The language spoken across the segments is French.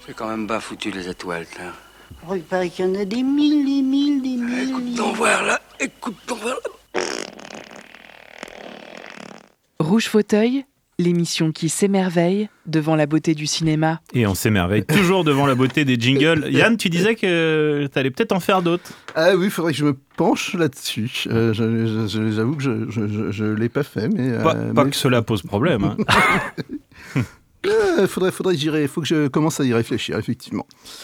C'est quand même bas foutu les étoiles, là. Oh, il paraît qu'il y en a des mille. Écoute donc voir là, écoute donc voir là. Rouge Fauteuil, l'émission qui s'émerveille devant la beauté du cinéma. Et on s'émerveille toujours devant la beauté des jingles. Yann, tu disais que tu allais peut-être en faire d'autres. Ah oui, il faudrait que je me penche là-dessus. J'avoue que je ne l'ai pas fait. Mais, pas que cela pose problème. Hein. Faudrait il faut que je commence à y réfléchir, effectivement.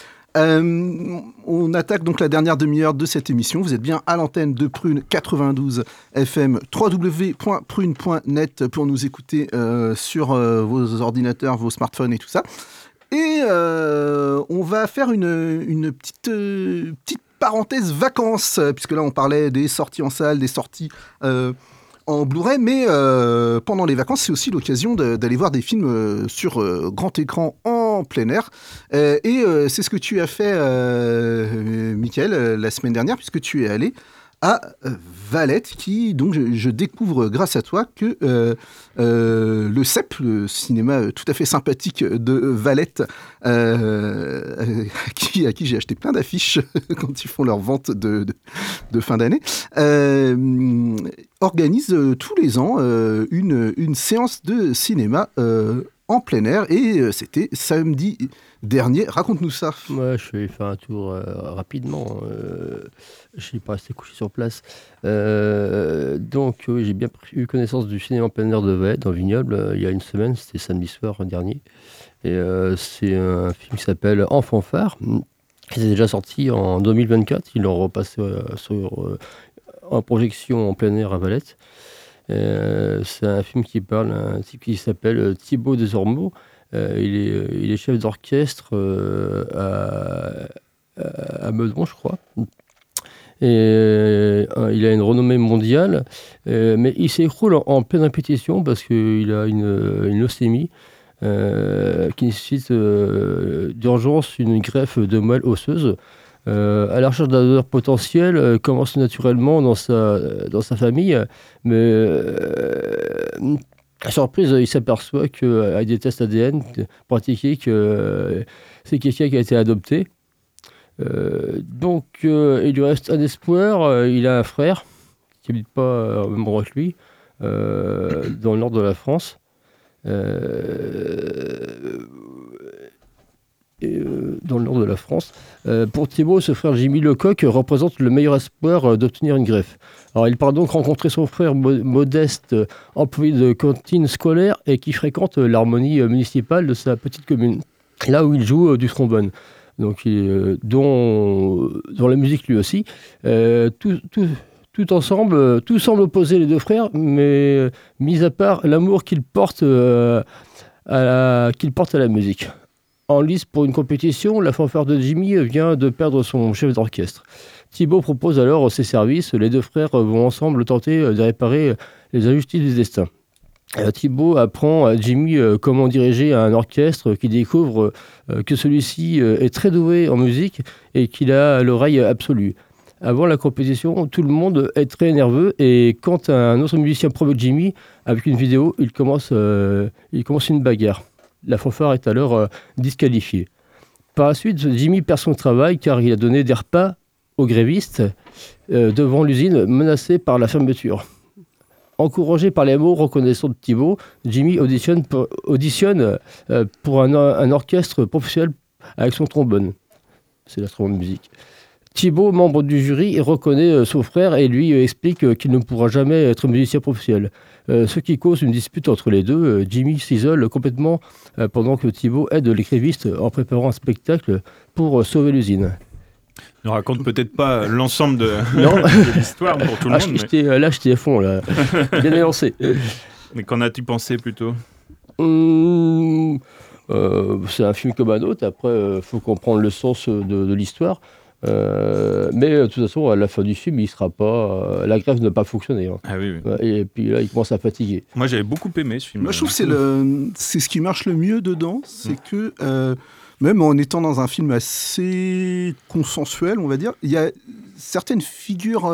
On attaque donc la dernière demi-heure de cette émission. Vous êtes bien à l'antenne de Prune 92 FM, www.prune.net pour nous écouter sur vos ordinateurs, vos smartphones et tout ça. Et on va faire une petite parenthèse vacances, puisque là on parlait des sorties en salle, des sorties en Blu-ray, mais pendant les vacances, c'est aussi l'occasion d'aller voir des films sur grand écran en plein air. Et c'est ce que tu as fait, Mickaël, la semaine dernière, puisque tu es allé à Valette, qui, donc, je découvre grâce à toi que le CEP, le cinéma tout à fait sympathique de Valette, à qui j'ai acheté plein d'affiches quand ils font leur vente de fin d'année, organise tous les ans une séance de cinéma en plein air, et c'était samedi dernier. Raconte-nous ça. Moi, je vais faire un tour rapidement. Je ne suis pas resté couché sur place. Donc, oui, j'ai bien eu connaissance du cinéma en plein air de Valette, dans Vignoble, il y a une semaine, c'était samedi soir dernier. Et c'est un film qui s'appelle En fanfare. Il est déjà sorti en 2024. Ils l'ont repassé en projection en plein air à Valette. C'est un film qui parle d'un type qui s'appelle Thibaut Desormeaux. Il est chef d'orchestre à Meudon, je crois. Et il a une renommée mondiale, mais il s'écroule en pleine répétition parce qu'il a une leucémie qui nécessite d'urgence une greffe de moelle osseuse. À la recherche d'un donneur potentiel, commence naturellement dans sa famille, mais à surprise, il s'aperçoit qu'avec des tests ADN pratiqués, que c'est quelqu'un qui a été adopté. Donc, il lui reste un espoir. Il a un frère qui n'habite pas au même endroit que lui, dans le nord de la France. Dans le nord de la France. Pour Thibaut, ce frère Jimmy Lecoq représente le meilleur espoir d'obtenir une greffe. Alors, il part donc rencontrer son frère Modeste, employé de cantine scolaire et qui fréquente l'harmonie municipale de sa petite commune, là où il joue du trombone. Donc, dont la musique lui aussi. Tout ensemble, tout semble opposer les deux frères, mais mis à part l'amour qu'il porte à la musique. En lice pour une compétition, la fanfare de Jimmy vient de perdre son chef d'orchestre. Thibaut propose alors ses services. Les deux frères vont ensemble tenter de réparer les injustices du destin. Thibaut apprend à Jimmy comment diriger un orchestre, qui découvre que celui-ci est très doué en musique et qu'il a l'oreille absolue. Avant la compétition, tout le monde est très nerveux, et quand un autre musicien provoque Jimmy avec une vidéo, il commence une bagarre. La fanfare est alors disqualifiée. Par la suite, Jimmy perd son travail car il a donné des repas aux grévistes devant l'usine menacée par la fermeture. Encouragé par les mots reconnaissants de Thibaut, Jimmy auditionne pour un orchestre professionnel avec son trombone. C'est l'instrument de musique. Thibaut, membre du jury, reconnaît son frère et lui explique qu'il ne pourra jamais être musicien professionnel. Ce qui cause une dispute entre les deux. Jimmy s'isole complètement pendant que Thibaut aide les grévistes en préparant un spectacle pour sauver l'usine. Ne raconte peut-être pas l'ensemble de l'histoire pour tout le monde. Là, j'étais à fond, là. Bien élancé. Mais qu'en as-tu pensé plutôt ? C'est un film comme un autre. Après, il faut comprendre le sens de l'histoire. Mais de toute façon, à la fin du film, il sera pas. La greffe ne va pas fonctionner. Hein. Ah oui. Et puis là, il commence à fatiguer. Moi, j'avais beaucoup aimé ce film. Moi, je trouve que c'est ce qui marche le mieux dedans, c'est que même en étant dans un film assez consensuel, on va dire, il y a certaines figures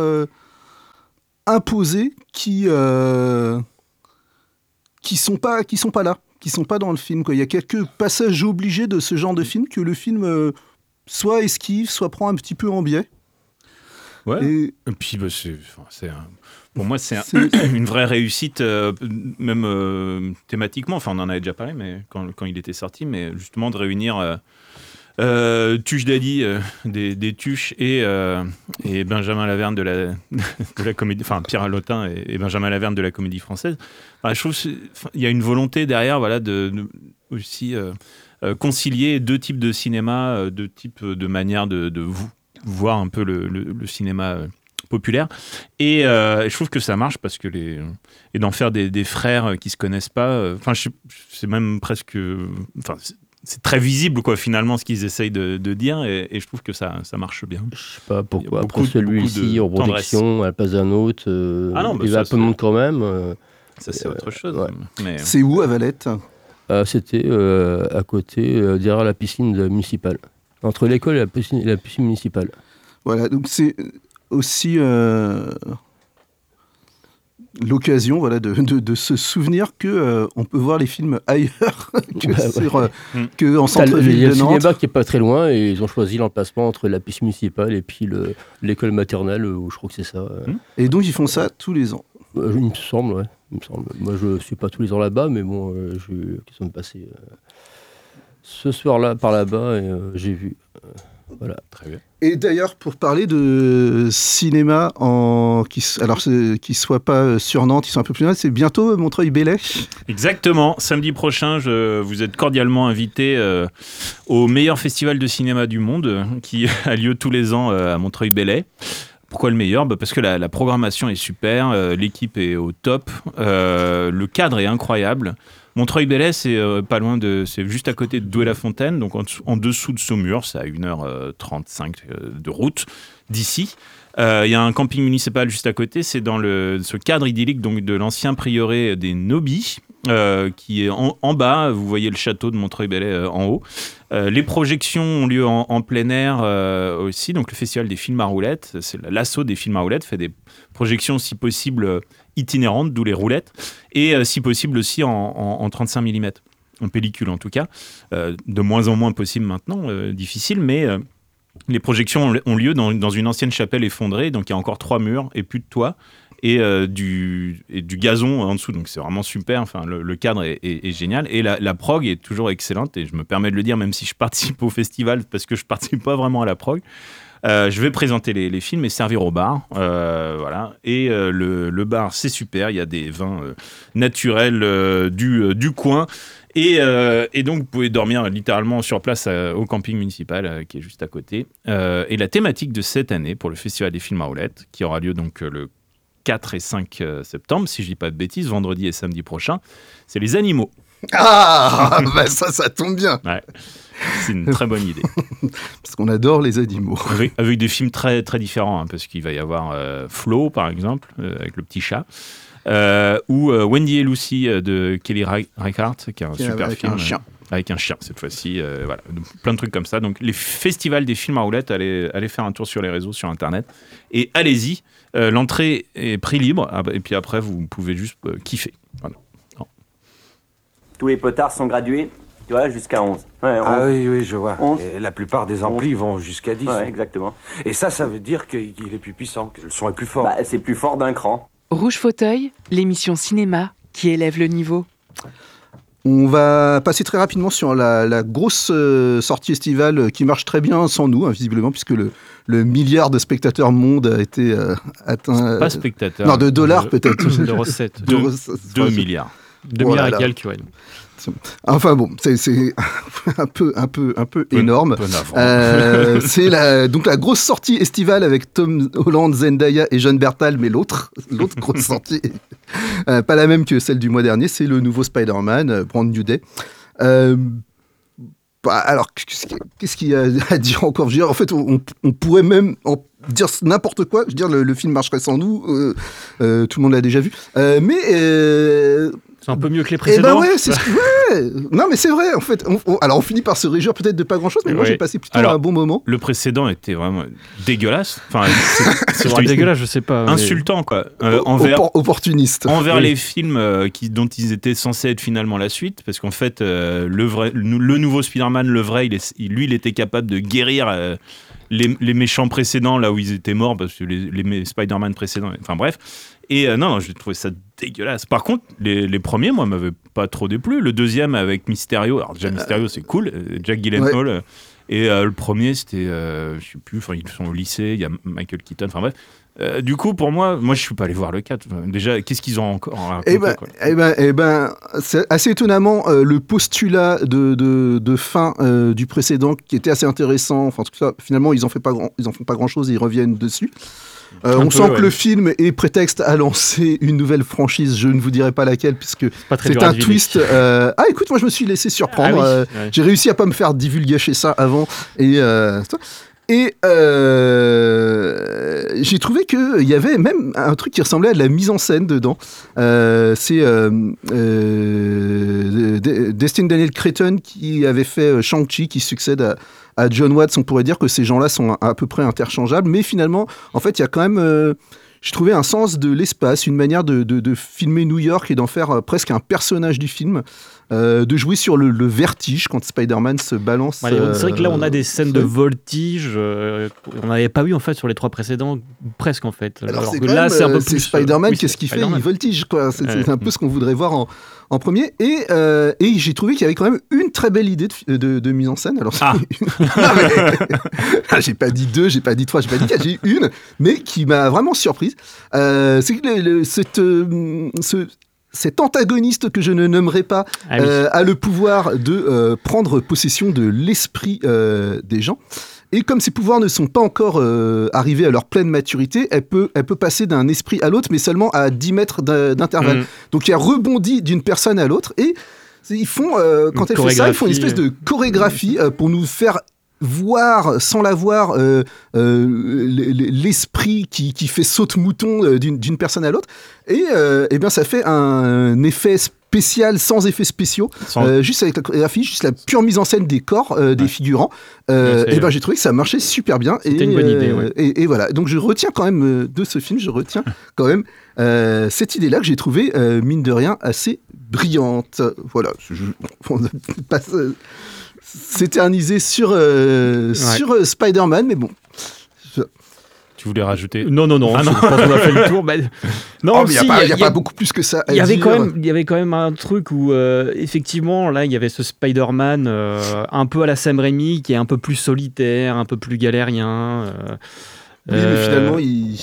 imposées qui sont pas là. sont pas dans le film, quoi. Il y a quelques passages obligés de ce genre de film que le film soit esquive, soit prend un petit peu en biais. Ouais. Et puis, pour moi, c'est une vraie réussite, même thématiquement. Enfin, on en avait déjà parlé, mais quand il était sorti, mais justement de réunir Tuche Daddy des Tuches et Benjamin Laverne de la comédie, enfin Pierre Halotin et Benjamin Laverne de la comédie française. Enfin, je trouve qu'il y a une volonté derrière, voilà, de aussi concilier deux types de cinéma, deux types de manières de voir un peu le cinéma populaire, et je trouve que ça marche parce que et d'en faire des frères qui se connaissent pas, enfin c'est même presque, enfin c'est très visible, quoi, finalement, ce qu'ils essayent de dire, et je trouve que ça marche bien. Je sais pas pourquoi. Après celui-ci en protection à la place d'un autre, il va un peu monter quand même. Ça, c'est autre chose. Ouais. Mais... C'est où à Valette ? C'était à côté, derrière la piscine municipale. Entre l'école et la piscine municipale. Voilà, donc c'est aussi l'occasion, voilà, de se souvenir que on peut voir les films ailleurs que en centre-ville Il y a de le Nantes. cinéma qui est pas très loin et ils ont choisi l'emplacement entre la piscine municipale et puis l'école maternelle, où je crois que c'est ça. Et donc ils font ça tous les ans. Il me semble, ouais. Moi, je suis pas tous les ans là-bas, mais bon, j'ai eu l'occasion de passer ce soir-là par là-bas et j'ai vu. Voilà. Très bien. Et d'ailleurs, pour parler de cinéma qui soit pas sur Nantes, qui soit un peu plus loin, c'est bientôt Montreuil-Bellay. Exactement. Samedi prochain, vous êtes cordialement invités au meilleur festival de cinéma du monde, qui a lieu tous les ans à Montreuil-Bellay. Pourquoi le meilleur ? Parce que la programmation est super, l'équipe est au top, le cadre est incroyable. Montreuil-Bellay, c'est pas loin c'est juste à côté de Douai-la-Fontaine, donc en dessous de Saumur, c'est à 1h35 de route d'ici. Il y a un camping municipal juste à côté, c'est dans ce cadre idyllique donc, de l'ancien prieuré des Nobis, qui est en bas. Vous voyez le château de Montreuil-Bellay en haut. Les projections ont lieu en plein air aussi, donc le festival des films à roulettes, c'est l'assaut des films à roulettes, fait des projections si possible itinérantes, d'où les roulettes, et si possible aussi en 35 mm, en pellicule en tout cas, de moins en moins possible maintenant, difficile, mais les projections ont lieu dans une ancienne chapelle effondrée, donc il y a encore 3 murs et plus de toit, et du gazon en dessous, donc c'est vraiment super. Enfin, le cadre est génial, et la prog est toujours excellente, et je me permets de le dire même si je participe au festival, parce que je participe pas vraiment à la prog. Je vais présenter les films et servir au bar, voilà. Et le bar, c'est super, il y a des vins naturels du coin, et donc vous pouvez dormir littéralement sur place au camping municipal qui est juste à côté. Et la thématique de cette année pour le festival des films à roulettes, qui aura lieu donc le 4 et 5 septembre, si je dis pas de bêtises, vendredi et samedi prochain, c'est les animaux. Ah, bah ça tombe bien. Ouais, c'est une très bonne idée. Parce qu'on adore les animaux. Avec des films très, très différents, hein, parce qu'il va y avoir Flo, par exemple, avec le petit chat, ou Wendy et Lucy de Kelly Reichardt, qui est un super film. Avec un chien, cette fois-ci. Voilà. Donc, plein de trucs comme ça. Donc, les festivals des films à roulettes, allez faire un tour sur les réseaux, sur Internet. Et allez-y. L'entrée est prix libre. Et puis après, vous pouvez juste kiffer. Voilà. Oh. Tous les potards sont gradués, tu vois, jusqu'à 11. Ouais, 11. Ah oui, je vois. 11. Et la plupart des amplis vont jusqu'à 10. Ouais, exactement. Et ça veut dire qu'il est plus puissant, que le son est plus fort. Bah, c'est plus fort d'un cran. Rouge Fauteuil, l'émission cinéma qui élève le niveau. On va passer très rapidement sur la grosse sortie estivale qui marche très bien sans nous, hein, visiblement, puisque le milliard de spectateurs monde a été atteint. Pas spectateurs. Non, de dollars peut-être. De recettes. 2 milliards. 2 milliards et quelques, ouais. Enfin bon, c'est un peu énorme. C'est donc la grosse sortie estivale avec Tom Holland, Zendaya et Jon Bernthal, mais l'autre grosse sortie, pas la même que celle du mois dernier, c'est le nouveau Spider-Man, Brand New Day. Alors, qu'est-ce qu'il y a à dire encore ? Je veux dire, en fait, on pourrait même dire n'importe quoi. Je veux dire, le film marcherait sans nous. Tout le monde l'a déjà vu. Mais C'est un peu mieux que les Eh précédents. ben ouais, c'est non mais c'est vrai en fait. Alors on finit par se réjouir peut-être de pas grand-chose, mais moi Ouais. j'ai passé plutôt Alors, un bon moment. Le précédent était vraiment dégueulasse. Enfin, C'est vraiment dégueulasse, je sais pas. mais- insultant quoi. Opportuniste. Envers Oui. les films dont ils étaient censés être finalement la suite, parce qu'en fait, le nouveau Spider-Man, le vrai, il était capable de guérir les méchants précédents là où ils étaient morts, parce que les Spider-Man précédents, enfin bref. Et non, j'ai trouvé ça dégueulasse. Par contre, les premiers, moi, m'avaient pas trop déplu. Le deuxième avec Mysterio, alors déjà Mysterio, c'est cool, Jack Gyllenhaal. Et le premier, c'était, je sais plus, enfin ils sont au lycée, il y a Michael Keaton, enfin bref. Du coup, pour moi, je suis pas allé voir le 4. Déjà, qu'est-ce qu'ils ont encore raconté, quoi. Eh ben, c'est assez étonnamment le postulat de fin du précédent qui était assez intéressant. Enfin, en tout cas, finalement, ils en font pas grand-chose et ils reviennent dessus. On sent que le film est prétexte à lancer une nouvelle franchise. Je ne vous dirai pas laquelle puisque pas très c'est dur à un deviner. twist. Ah, écoute, moi je me suis laissé surprendre. Ah oui. Ouais. J'ai réussi à pas me faire divulgacher ça avant et j'ai trouvé qu'il y avait même un truc qui ressemblait à de la mise en scène dedans. C'est Destin Daniel Cretton qui avait fait Shang-Chi, qui succède à John Watts. On pourrait dire que ces gens-là sont à peu près interchangeables, mais finalement, en fait, il y a quand même... j'ai trouvé un sens de l'espace, une manière de filmer New York et d'en faire presque un personnage du film, de jouer sur le vertige quand Spider-Man se balance. Ouais, c'est vrai que là, on a des scènes de voltige on n'avait pas eu en fait sur les 3 précédents, presque en fait. Alors que que là, c'est un peu c'est plus. Spider-Man, oui, qu'est-ce qu'il fait? Spider-Man. Il voltige, quoi. C'est un peu ce qu'on voudrait voir en premier. Et j'ai trouvé qu'il y avait quand même une très belle idée de mise en scène. Alors, j'ai pas dit 2, j'ai pas dit 3, j'ai pas dit 4, j'ai une, mais qui m'a vraiment surprise. C'est que cet antagoniste que je ne nommerai pas a le pouvoir de prendre possession de l'esprit des gens. Et comme ces pouvoirs ne sont pas encore arrivés à leur pleine maturité, elle peut passer d'un esprit à l'autre, mais seulement à 10 mètres d'intervalle. Donc elle rebondit d'une personne à l'autre et ils font, quand elle fait ça, ils font une espèce de chorégraphie pour nous faire voir, sans la voir, l'esprit qui fait saute-mouton d'une personne à l'autre. Et bien ça fait un effet spécial sans effets spéciaux, juste avec la chorégraphie, juste la pure mise en scène des corps des figurants. Et ben j'ai trouvé que ça marchait super bien. C'était une bonne idée. Ouais. Et voilà, donc je retiens quand même de ce film, quand même cette idée-là que j'ai trouvée, mine de rien, assez brillante. Voilà, on passe... s'éterniser sur Spider-Man, mais bon. Tu voulais rajouter? Non. Je pense qu'on a fait le tour. Non, mais il n'y a pas beaucoup plus que ça à il y avait dire. quand même un truc où, effectivement, là, il y avait ce Spider-Man un peu à la Sam Raimi, qui est un peu plus solitaire, un peu plus galérien. Oui, mais finalement,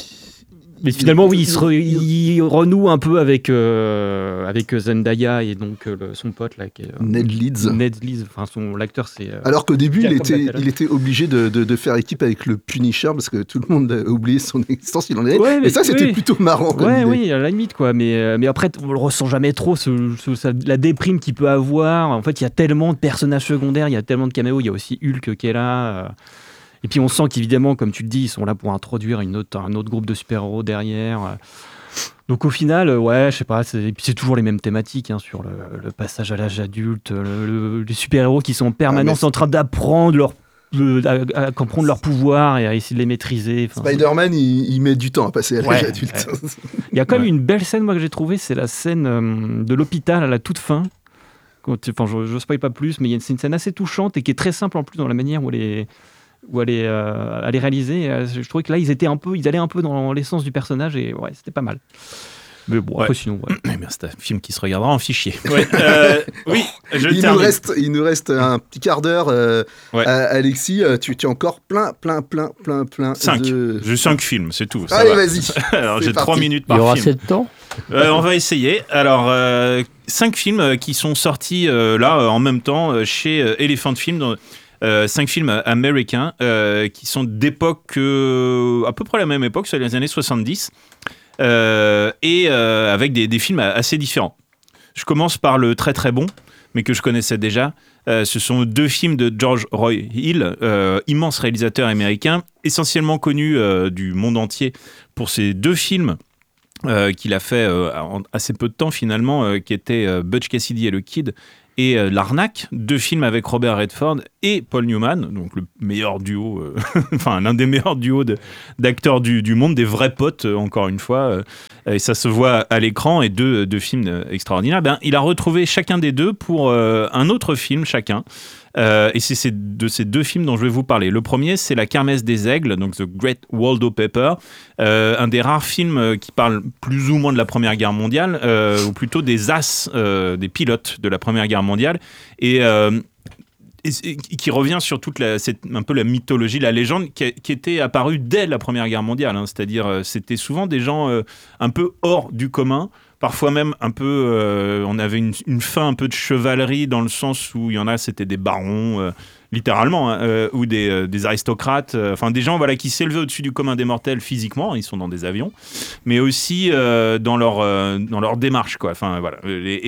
il renoue un peu avec Zendaya et donc son pote là, qui est, Ned Leeds. Enfin, l'acteur, c'est. Alors qu'au début, Jacob il était obligé de faire équipe avec le Punisher parce que tout le monde a oublié son existence. Il en avait. Ouais, et ça, c'était plutôt marrant. Oui, à la limite, quoi. Mais après, on le ressent jamais trop, la déprime qu'il peut avoir. En fait, il y a tellement de personnages secondaires, il y a tellement de caméos. Il y a aussi Hulk qui est là. Et puis on sent qu'évidemment, comme tu le dis, ils sont là pour introduire un autre groupe de super-héros derrière. Donc au final, je sais pas, c'est toujours les mêmes thématiques sur le passage à l'âge adulte, les super-héros qui sont en permanence en train d'apprendre à comprendre leurs pouvoirs et à essayer de les maîtriser. Spider-Man, il met du temps à passer à l'âge adulte. Il y a quand même une belle scène, moi, que j'ai trouvée, c'est la scène de l'hôpital à la toute fin. Enfin, je spoil pas plus, mais il y a une scène assez touchante et qui est très simple en plus dans la manière où elle est réalisée. Je trouvais que là, ils allaient un peu dans l'essence du personnage et ouais, c'était pas mal. Mais bon, après, sinon, c'est un film qui se regardera en fichier. Oui, il nous reste un petit quart d'heure. Alexis, tu as encore plein. 5. J'ai 5 films, c'est tout. Allez, vas-y. Alors, j'ai 3 minutes par film. Il y aura 7 temps on va essayer. Alors, 5 films qui sont sortis là en même temps chez Elephant Film. 5 films américains qui sont d'époque, à peu près la même époque, c'est les années 70, et avec des films assez différents. Je commence par le très très bon, mais que je connaissais déjà. Ce sont 2 films de George Roy Hill, immense réalisateur américain, essentiellement connu du monde entier pour ces 2 films qu'il a fait en assez peu de temps finalement, qui était Butch Cassidy et le Kid et L'Arnaque, 2 films avec Robert Redford et Paul Newman, donc le meilleur duo, enfin l'un des meilleurs duos d'acteurs du monde, des vrais potes encore une fois, et ça se voit à l'écran, et deux films extraordinaires. Il a retrouvé chacun des deux pour un autre film chacun. Et c'est de ces 2 films dont je vais vous parler. Le premier, c'est La Kermesse des Aigles, donc The Great Waldo Pepper, un des rares films qui parle plus ou moins de la Première Guerre mondiale, ou plutôt des as, des pilotes de la Première Guerre mondiale, et qui revient sur toute un peu la mythologie, la légende qui était apparue dès la Première Guerre mondiale. C'est-à-dire, c'était souvent des gens un peu hors du commun. Parfois même un peu, on avait une fin un peu de chevalerie, dans le sens où il y en a, c'était des barons, littéralement, ou des aristocrates, enfin des gens qui s'élevaient au-dessus du commun des mortels physiquement, ils sont dans des avions, mais aussi dans leur démarche, quoi. Enfin voilà.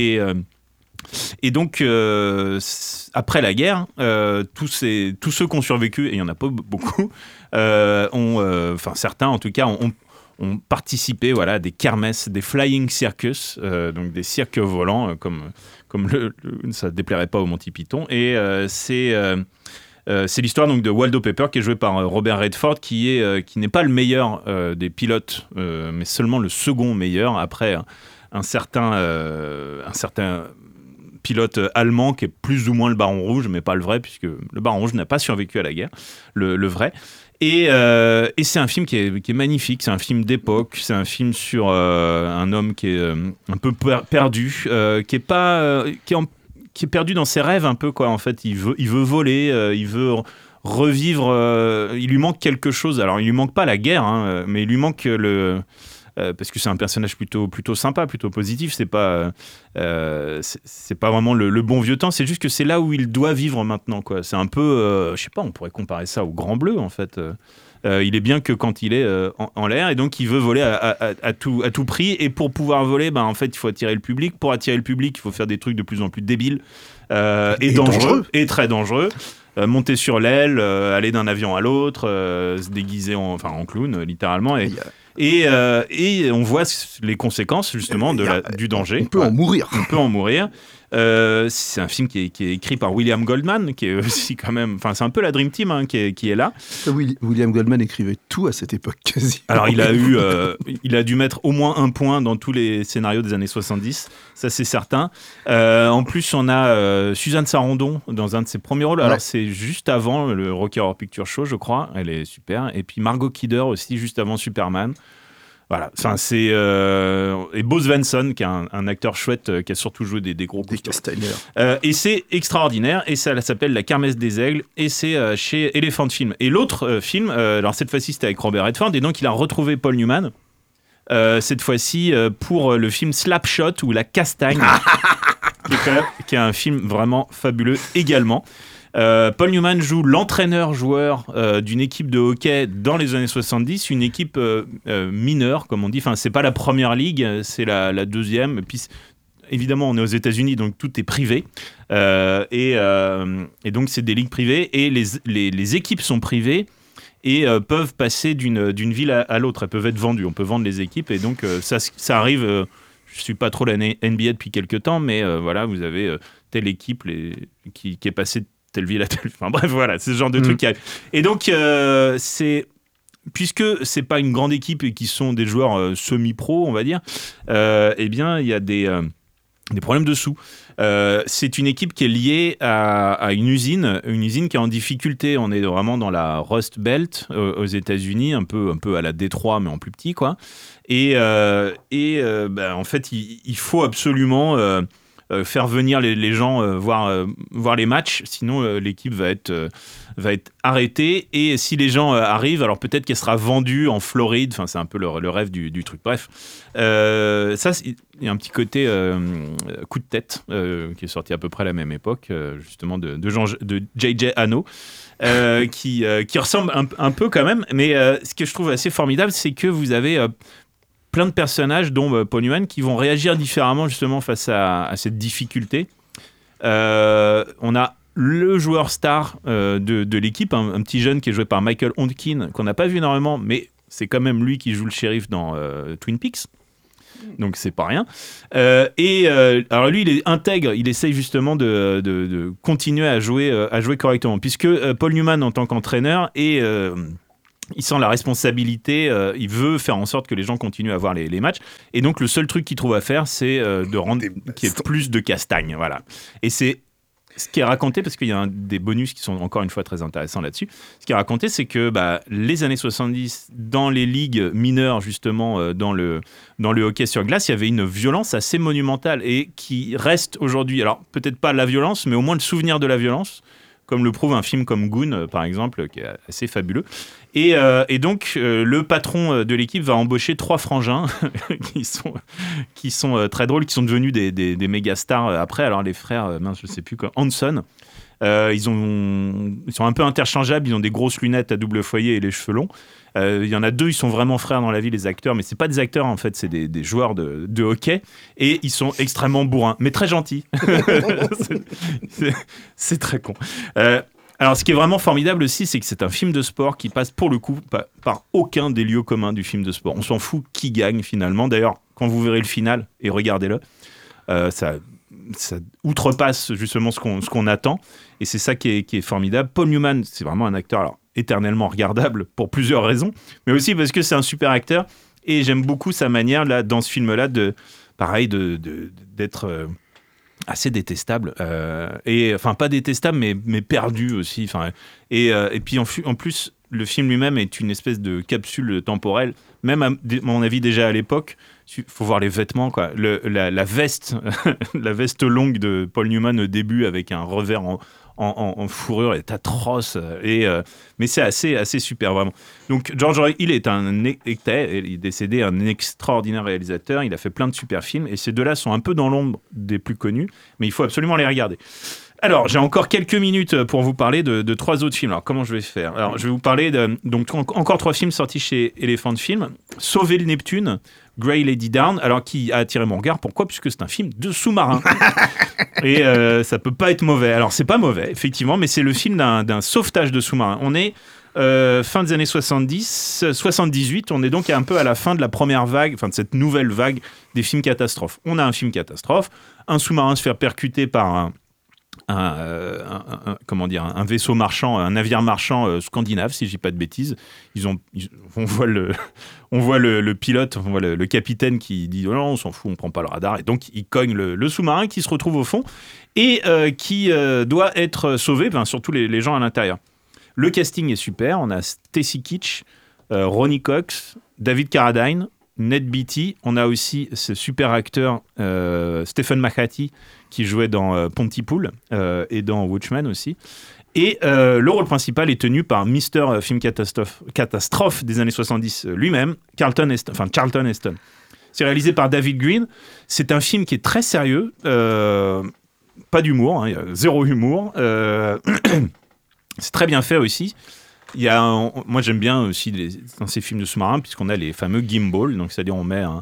Et donc, après la guerre, tous ceux qui ont survécu, et il n'y en a pas beaucoup, certains en tout cas, ont participé à des kermesses, des flying circus, donc des cirques volants, comme ça ne déplairait pas au Monty Python. Et c'est l'histoire donc de Waldo Pepper, qui est joué par Robert Redford, qui n'est pas le meilleur des pilotes, mais seulement le second meilleur, après un certain pilote allemand qui est plus ou moins le Baron Rouge, mais pas le vrai, puisque le Baron Rouge n'a pas survécu à la guerre, le vrai. Et c'est un film qui est magnifique, c'est un film d'époque, c'est un film sur un homme qui est un peu perdu, qui est perdu dans ses rêves un peu, quoi. En fait, il veut voler, il veut revivre, il lui manque quelque chose. Alors, il lui manque pas la guerre, hein, mais il lui manque parce que c'est un personnage plutôt sympa, plutôt positif. C'est pas vraiment le bon vieux temps. C'est juste que c'est là où il doit vivre maintenant, quoi. C'est un peu, je sais pas, on pourrait comparer ça au Grand Bleu, en fait. Il est bien que quand il est en l'air, et donc il veut voler à tout prix. Et pour pouvoir voler, en fait, il faut attirer le public. Pour attirer le public, il faut faire des trucs de plus en plus débiles et dangereux, et très dangereux. Monter sur l'aile, aller d'un avion à l'autre, se déguiser en clown, littéralement. Et on voit les conséquences, justement, du danger. On peut en mourir. On peut en mourir. C'est un film qui est écrit par William Goldman, qui est aussi quand même... Enfin, c'est un peu la Dream Team, hein, qui est là. William Goldman écrivait tout à cette époque, quasi. Alors, il a dû mettre au moins un point dans tous les scénarios des années 70, ça c'est certain. En plus, on a Suzanne Sarandon dans un de ses premiers rôles. Alors, c'est juste avant le Rocky Horror Picture Show, je crois. Elle est super. Et puis Margot Kidder aussi, juste avant Superman. Voilà, enfin, c'est et Bo Svensson, qui est un acteur chouette, qui a surtout joué des gros coups. Des Castagneurs. Et c'est extraordinaire, et ça s'appelle La Kermesse des Aigles, et c'est chez Elephant Film. Et l'autre film, alors cette fois-ci c'était avec Robert Redford, et donc il a retrouvé Paul Newman, cette fois-ci pour le film Slapshot, ou La Castagne, qui est un film vraiment fabuleux également. Paul Newman joue l'entraîneur-joueur d'une équipe de hockey dans les années 70, une équipe mineure, comme on dit. Enfin, c'est pas la première ligue, c'est la deuxième. Et puis, évidemment, on est aux États-Unis, donc tout est privé. Et donc, c'est des ligues privées. Et les équipes sont privées et peuvent passer d'une ville à l'autre. Elles peuvent être vendues. On peut vendre les équipes. Et donc, ça arrive. Je suis pas trop la NBA depuis quelques temps, mais voilà, vous avez telle équipe qui est passée de telle ville à telle... Enfin bref, voilà, c'est ce genre de truc qui arrive. Et donc, puisque c'est pas une grande équipe et qui sont des joueurs semi-pro, on va dire, eh bien, il y a des problèmes de sous. C'est une équipe qui est liée à une usine qui est en difficulté. On est vraiment dans la Rust Belt aux États-Unis, un peu à la Détroit, mais en plus petit, quoi. Et en fait, il faut absolument faire venir les gens voir les matchs, sinon l'équipe va être arrêtée. Et si les gens arrivent, alors peut-être qu'elle sera vendue en Floride. Enfin, c'est un peu le rêve du truc. Bref, ça, il y a un petit côté coup de tête qui est sorti à peu près à la même époque, justement de J.J. Hano. Qui ressemble un peu quand même, mais ce que je trouve assez formidable, c'est que vous avez plein de personnages, dont Paul Newman, qui vont réagir différemment justement face à cette difficulté. On a le joueur star de l'équipe, un petit jeune qui est joué par Michael Ondkin, qu'on n'a pas vu énormément, mais c'est quand même lui qui joue le shérif dans Twin Peaks. donc c'est pas rien. Alors lui, il est intègre, il essaye justement de continuer à jouer correctement, puisque Paul Newman, en tant qu'entraîneur, il sent la responsabilité, il veut faire en sorte que les gens continuent à voir les matchs, et donc le seul truc qu'il trouve à faire, c'est de rendre qu'il y ait plus de castagne, voilà. Et c'est ce qui est raconté, parce qu'il y a des bonus qui sont encore une fois très intéressants là-dessus. Ce qui est raconté, c'est que les années 70, dans les ligues mineures, justement, dans le hockey sur glace, il y avait une violence assez monumentale et qui reste aujourd'hui. Alors, peut-être pas la violence, mais au moins le souvenir de la violence, comme le prouve un film comme Goon, par exemple, qui est assez fabuleux. Et donc, le patron de l'équipe va embaucher 3 frangins qui sont très drôles, qui sont devenus des méga stars après. Alors, les frères, je sais plus quoi, Hanson, ils sont un peu interchangeables, ils ont des grosses lunettes à double foyer et les cheveux longs. Il y en a 2, ils sont vraiment frères dans la vie, les acteurs, mais c'est pas des acteurs en fait, c'est des joueurs de hockey, et ils sont extrêmement bourrins, mais très gentils. c'est très con. Alors, ce qui est vraiment formidable aussi, c'est que c'est un film de sport qui passe pour le coup par aucun des lieux communs du film de sport. On s'en fout qui gagne finalement. D'ailleurs, quand vous verrez le final, et regardez-le, ça outrepasse justement ce qu'on attend, et c'est ça qui est formidable. Paul Newman, c'est vraiment un acteur éternellement regardable pour plusieurs raisons, mais aussi parce que c'est un super acteur, et j'aime beaucoup sa manière là, dans ce film-là d'être assez détestable, et enfin pas détestable mais perdu aussi, et puis en plus le film lui-même est une espèce de capsule temporelle, même à mon avis déjà à l'époque. Il faut voir les vêtements, quoi. La veste la veste longue de Paul Newman au début avec un revers en fourrure est atroce, mais c'est assez super vraiment. Donc George Roy Hill il est décédé, un extraordinaire réalisateur. Il a fait plein de super films, et ces 2-là sont un peu dans l'ombre des plus connus, mais il faut absolument les regarder. Alors, j'ai encore quelques minutes pour vous parler de 3 autres films. Alors, comment je vais faire ? Alors, je vais vous parler donc encore 3 films sortis chez Elephant Film. Sauver le Neptune, Grey Lady Down, alors qui a attiré mon regard. Pourquoi ? Puisque c'est un film de sous-marin. Et ça peut pas être mauvais. Alors, c'est pas mauvais, effectivement, mais c'est le film d'un sauvetage de sous-marin. On est fin des années 78, on est donc un peu à la fin de la première vague, enfin de cette nouvelle vague des films catastrophes. On a un film catastrophe, un sous-marin se fait percuter par un vaisseau marchand, un navire marchand scandinave, si je dis pas de bêtises. On voit le pilote, on voit le capitaine qui dit oh non, on s'en fout, on prend pas le radar, et donc il cogne le sous-marin qui se retrouve au fond et qui doit être sauvé, surtout les gens à l'intérieur. Le casting est super, on a Stacy Keach, Ronny Cox, David Carradine, Ned Beatty, on a aussi ce super acteur Stephen Mahati qui jouait dans Pontypool et dans Watchmen aussi. Et le rôle principal est tenu par Mr. Film Catastrophe des années 70 lui-même, Charlton Heston. C'est réalisé par David Green. C'est un film qui est très sérieux, pas d'humour, il y a 0 humour. C'est très bien fait aussi. Moi j'aime bien aussi dans ces films de sous-marins, puisqu'on a les fameux gimbal, donc c'est-à-dire on met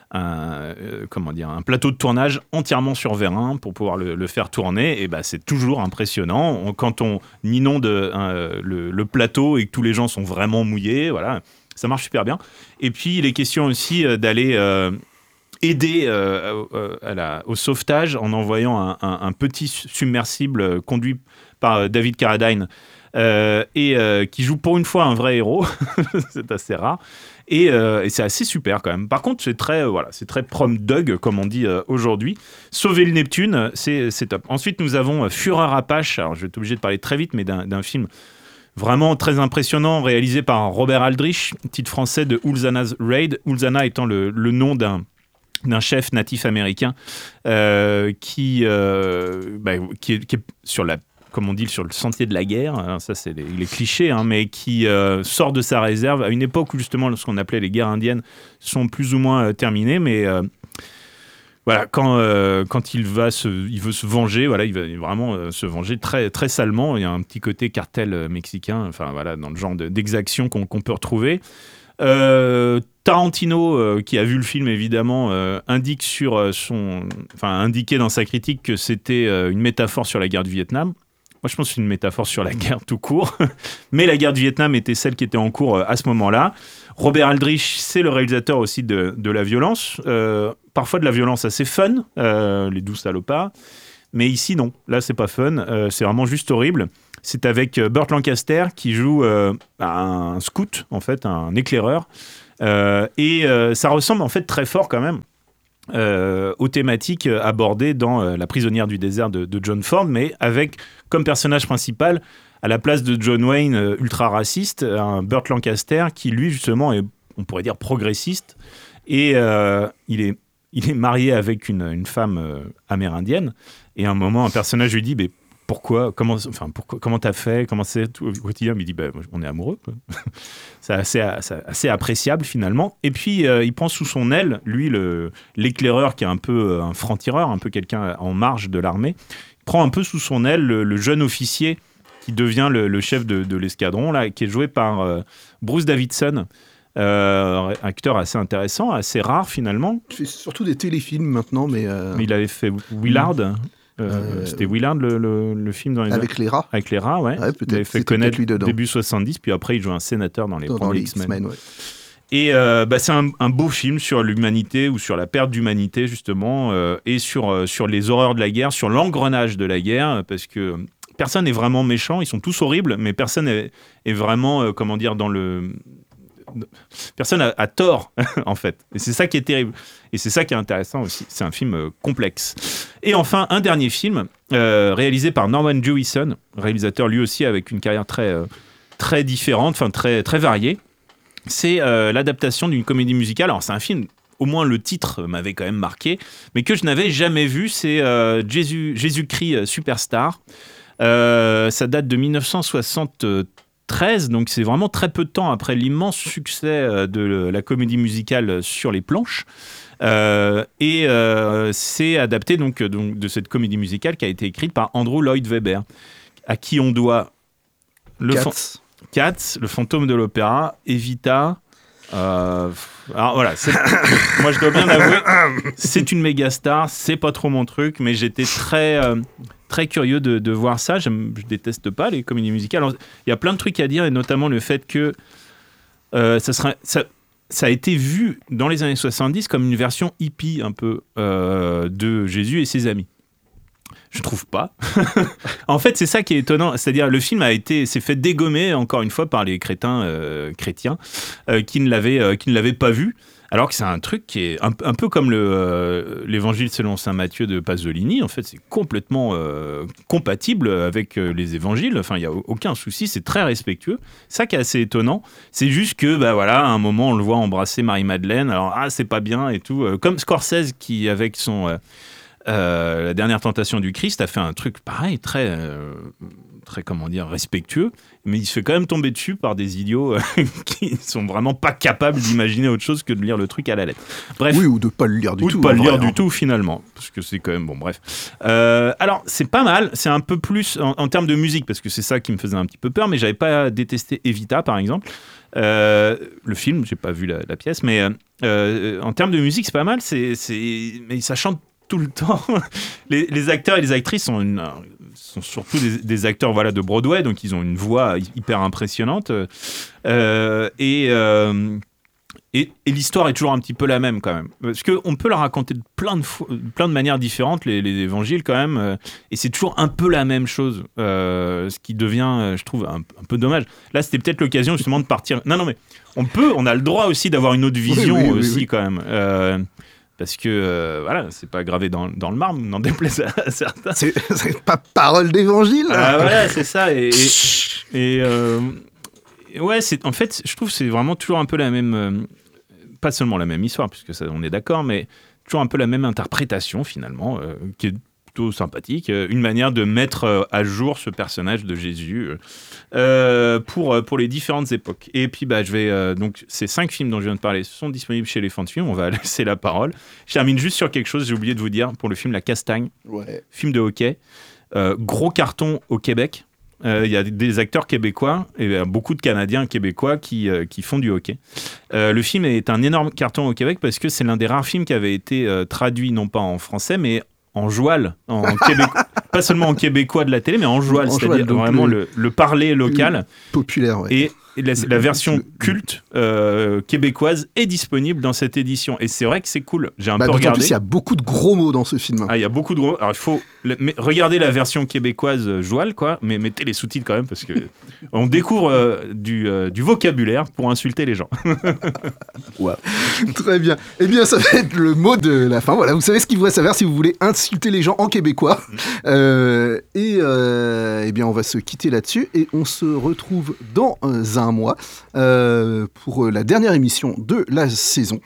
un plateau de tournage entièrement sur vérin pour pouvoir le faire tourner, et c'est toujours impressionnant quand on inonde le plateau et que tous les gens sont vraiment mouillés, voilà, ça marche super bien. Et puis il est question aussi d'aller aider au sauvetage en envoyant un petit submersible conduit par David Carradine, qui joue pour une fois un vrai héros. C'est assez rare, et c'est assez super quand même. Par contre, c'est très prom dog, comme on dit aujourd'hui. Sauver le Neptune, c'est top. Ensuite, nous avons Fureur Apache. Alors, je vais être obligé de parler très vite, mais d'un film vraiment très impressionnant, réalisé par Robert Aldrich, titre français de Ulzana's Raid. Ulzana étant le nom d'un chef natif américain qui est sur comme on dit, sur le sentier de la guerre. Alors ça, c'est les clichés, mais qui sort de sa réserve à une époque où justement ce qu'on appelait les guerres indiennes sont plus ou moins terminées, mais voilà, quand il veut se venger, voilà, il va vraiment se venger très très salement. Il y a un petit côté cartel mexicain, enfin voilà, dans le genre d'exaction qu'on peut retrouver. Tarantino, qui a vu le film évidemment, indiqué dans sa critique que c'était une métaphore sur la guerre du Vietnam. Moi, je pense que c'est une métaphore sur la guerre tout court. Mais la guerre du Vietnam était celle qui était en cours à ce moment-là. Robert Aldrich, c'est le réalisateur aussi de la violence. Parfois de la violence assez fun, les 12 salopards. Mais ici, non. Là, c'est pas fun. C'est vraiment juste horrible. C'est avec Burt Lancaster qui joue un scout, en fait, un éclaireur. Et ça ressemble en fait très fort quand même aux thématiques abordées dans La prisonnière du désert de John Ford, mais avec comme personnage principal, à la place de John Wayne ultra raciste, un Burt Lancaster qui lui justement est, on pourrait dire, progressiste, et il est marié avec une femme amérindienne, et à un moment un personnage lui dit mais comment t'as fait, comment c'est tout au quotidien, il dit on est amoureux quoi. C'est assez appréciable finalement, et puis il prend sous son aile lui l'éclaireur qui est un peu un franc-tireur, un peu quelqu'un en marge de l'armée, il prend un peu sous son aile le jeune officier qui devient le chef de l'escadron là, qui est joué par Bruce Davison, acteur assez intéressant, assez rare finalement. Il fait surtout des téléfilms maintenant, mais il avait fait Willard. C'était Willard le film dans les avec les rats. Avec les rats, ouais. Peut-être, il avait fait connaître début 70, puis après il joue un sénateur dans les premiers X-Men. Ouais. Et c'est un beau film sur l'humanité ou sur la perte d'humanité justement, et sur les horreurs de la guerre, sur l'engrenage de la guerre, parce que personne n'est vraiment méchant, ils sont tous horribles, mais personne est vraiment, dans le... Personne a tort, en fait. Et c'est ça qui est terrible. Et c'est ça qui est intéressant aussi. C'est un film complexe. Et enfin, un dernier film, réalisé par Norman Jewison, réalisateur lui aussi avec une carrière très différente, enfin très, très variée. C'est l'adaptation d'une comédie musicale. Alors, c'est un film, au moins le titre m'avait quand même marqué, mais que je n'avais jamais vu. C'est Jésus-Christ Superstar. Ça date de 1973, donc c'est vraiment très peu de temps après l'immense succès de la comédie musicale sur les planches. Et c'est adapté donc de cette comédie musicale qui a été écrite par Andrew Lloyd Webber, à qui on doit Cats, le fantôme de l'opéra, Evita. Alors voilà, moi je dois bien avouer, c'est une méga star, c'est pas trop mon truc, mais j'étais très curieux de voir ça. Je déteste pas les comédies musicales. Alors, il y a plein de trucs à dire, et notamment le fait que ça a été vu dans les années 70 comme une version hippie un peu de Jésus et ses amis. Je trouve pas. En fait, c'est ça qui est étonnant. C'est-à-dire, le film s'est fait dégommer, encore une fois, par les crétins chrétiens qui ne l'avaient pas vu. Alors que c'est un truc qui est un peu comme l'évangile selon saint Matthieu de Pasolini. En fait, c'est complètement compatible avec les évangiles. Enfin, il n'y a aucun souci, c'est très respectueux. Ça qui est assez étonnant, c'est juste que, à un moment, on le voit embrasser Marie-Madeleine. Alors, c'est pas bien et tout. Comme Scorsese qui, avec son... La dernière tentation du Christ, a fait un truc pareil, très respectueux, mais il se fait quand même tomber dessus par des idiots qui sont vraiment pas capables d'imaginer autre chose que de lire le truc à la lettre. Bref. Oui, ou de pas le lire du tout. Ou de pas le lire du tout, finalement, parce que c'est quand même bon. Bref. Alors, c'est pas mal. C'est un peu plus en termes de musique, parce que c'est ça qui me faisait un petit peu peur, mais j'avais pas détesté Evita, par exemple. Le film, j'ai pas vu la pièce, mais en termes de musique, c'est pas mal. Mais ça chante tout le temps. Les acteurs et les actrices sont surtout des acteurs de Broadway, donc ils ont une voix hyper impressionnante. Et l'histoire est toujours un petit peu la même quand même. Parce qu'on peut la raconter de plein de manières différentes, les évangiles quand même, et c'est toujours un peu la même chose. Ce qui devient, je trouve, un peu dommage. Là, c'était peut-être l'occasion justement de partir. Non, mais on a le droit aussi d'avoir une autre vision oui. Quand même. Parce que, c'est pas gravé dans le marbre, n'en déplaise à certains. C'est pas parole d'évangile. Voilà, c'est ça. Et ouais, en fait, je trouve que c'est vraiment toujours un peu la même... pas seulement la même histoire, puisque ça, on est d'accord, mais toujours un peu la même interprétation, finalement, qui est plutôt sympathique. Une manière de mettre à jour ce personnage de Jésus pour les différentes époques. Et puis, je vais... donc, ces 5 films dont je viens de parler sont disponibles chez Elephant Film. On va laisser la parole. Je termine juste sur quelque chose, j'ai oublié de vous dire, pour le film La Castagne. Ouais. Film de hockey. Gros carton au Québec. Il y a des acteurs québécois et beaucoup de Canadiens québécois qui font du hockey. Le film est un énorme carton au Québec parce que c'est l'un des rares films qui avait été traduit, non pas en français, mais en joual, en québécois, pas seulement en québécois de la télé, mais en joual, En c'est-à-dire joual, donc vraiment le parler local. Populaire, ouais. Et la version culte québécoise est disponible dans cette édition. Et c'est vrai que c'est cool. J'ai un peu D'autant regardé. plus, il y a beaucoup de gros mots dans ce film. Ah, il y a beaucoup de gros. Alors, il faut regarder la version québécoise joual, quoi, mais mettez les sous-titres quand même parce que on découvre du vocabulaire pour insulter les gens. Très bien. Eh bien, ça va être le mot de la fin. Voilà, vous savez ce qu'il vous reste à faire si vous voulez insulter les gens en québécois. Eh bien, on va se quitter là-dessus et on se retrouve dans un mois pour la dernière émission de la saison.